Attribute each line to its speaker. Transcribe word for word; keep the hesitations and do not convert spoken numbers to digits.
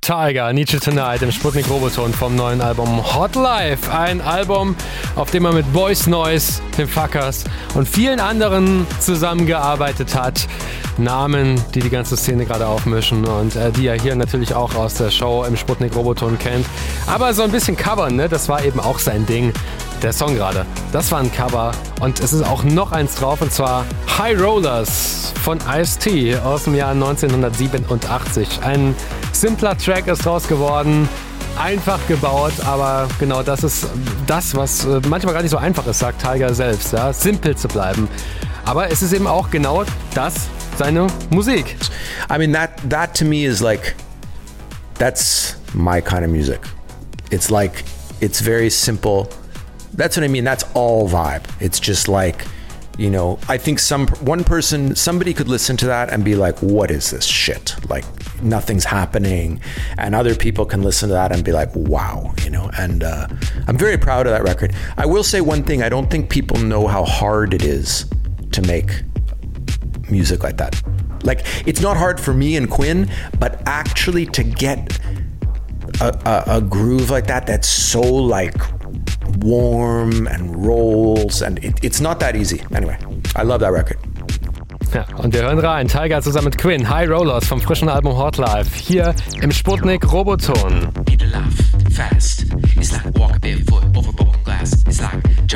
Speaker 1: Tyga, Need You Tonight im Sputnik Roboton vom neuen Album Hot Life. Ein Album, auf dem er mit Boys Noize, den Fuckers und vielen anderen zusammengearbeitet hat. Namen, die die ganze Szene gerade aufmischen und äh, die er hier natürlich auch aus der Show im Sputnik Roboton kennt. Aber so ein bisschen covern, ne? Das war eben auch sein Ding. Der Song gerade, das war ein Cover und es ist auch noch eins drauf und zwar High Rollers von Ice-T aus dem Jahr neunzehnhundertsiebenundachtzig. Ein simpler Track ist draus geworden, einfach gebaut, aber genau das ist das, was manchmal gar nicht so einfach ist, sagt Tyga selbst, ja? Simpel zu bleiben. Aber es ist eben auch genau das, seine Musik.
Speaker 2: I mean, that, that to me is like, that's my kind of music. It's like, it's very simple. That's what I mean. That's all vibe. It's just like, you know, I think some one person, somebody could listen to that and be like, what is this shit? Like, nothing's happening. And other people can listen to that and be like, wow, you know, and uh, I'm very proud of that record. I will say one thing. I don't think people know how hard it is to make music like that. Like, it's not hard for me and Quinn, but actually to get a, a, a groove like that, that's so like warm and rolls and it, it's not that easy. Anyway, I love that record.
Speaker 1: Ja, und wir hören rein. Tyga zusammen mit Quinn, High Rollers vom frischen Album Hot Life, hier im Sputnik Roboton.
Speaker 3: Need to laugh fast. It's like walk barefoot over broken glass. It's like